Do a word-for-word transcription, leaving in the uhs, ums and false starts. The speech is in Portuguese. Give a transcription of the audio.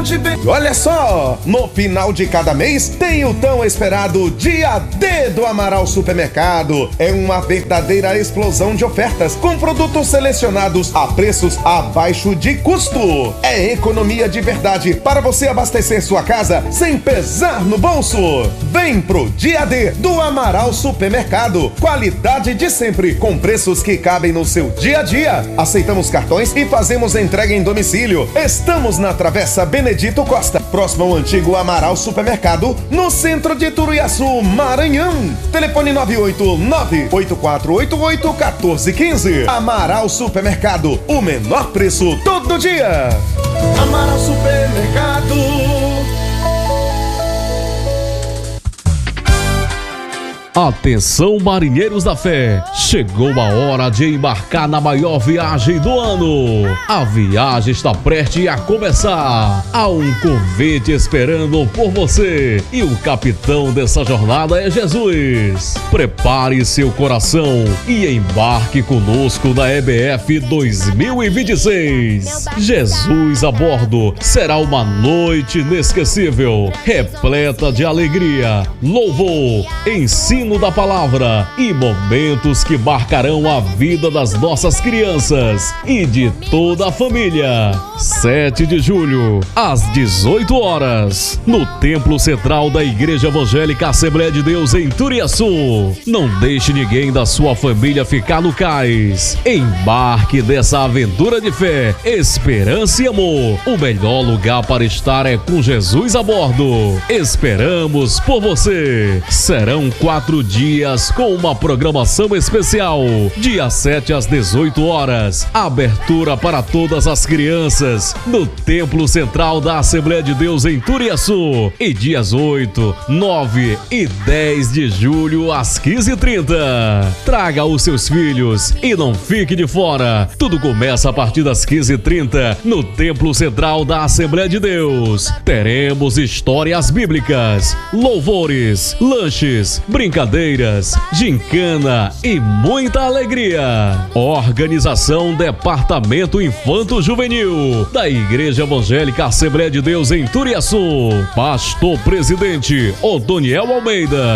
de bem. Olha só, no final de cada mês tem o tão esperado Dia D do Amaral Supermercado. É uma verdadeira explosão de ofertas com produtos selecionados a preços abaixo de custo. É economia de verdade para você abastecer sua casa sem pesar no bolso. Vem pro Dia D do Amaral Supermercado. Qualidade de sempre com preços que cabem no seu dia a dia. Aceitamos cartões e fazemos entrega em domicílio. Estamos na Travessa Benedito Costa, próximo ao antigo Amaral Supermercado, no centro de Turuiaçu, Maranhão. Telefone nove oito nove, oito quatro oito oito, um quatro um cinco. Amaral Supermercado, o menor preço todo dia. Amaral Supermercado. Atenção, marinheiros da fé, chegou a hora de embarcar na maior viagem do ano. A viagem está prestes a começar. Há um convite esperando por você e o capitão dessa jornada é Jesus. Prepare seu coração e embarque conosco na E B F dois mil e vinte e seis. Jesus a bordo será uma noite inesquecível, repleta de alegria, louvor, ensino da palavra e momentos que marcarão a vida das nossas crianças e de toda a família. sete de julho, às dezoito horas, no Templo Central da Igreja Evangélica Assembleia de Deus em Turuiaçu. Não deixe ninguém da sua família ficar no cais. Embarque dessa aventura de fé, esperança e amor. O melhor lugar para estar é com Jesus a bordo. Esperamos por você. Serão quatro dias com uma programação especial. Dia sete às dezoito horas, abertura para todas as crianças no Templo Central da Assembleia de Deus em Turuiaçu. E dias oito, nove e dez de julho às quinze e trinta. Traga os seus filhos e não fique de fora. Tudo começa a partir das quinze e trinta no Templo Central da Assembleia de Deus. Teremos histórias bíblicas, louvores, lanches, brincadeiras, gincana e muita alegria. Organização Departamento Infanto Juvenil da Igreja Evangélica Assembleia de Deus em Turuiaçu. Pastor Presidente Odoniel Almeida.